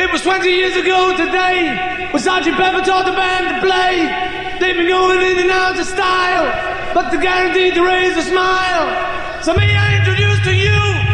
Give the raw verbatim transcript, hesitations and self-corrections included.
It was twenty years ago today when Sergeant Pepper taught the band to play. They've been going in and out of style, but they're guaranteed to raise a smile. So may I introduce to you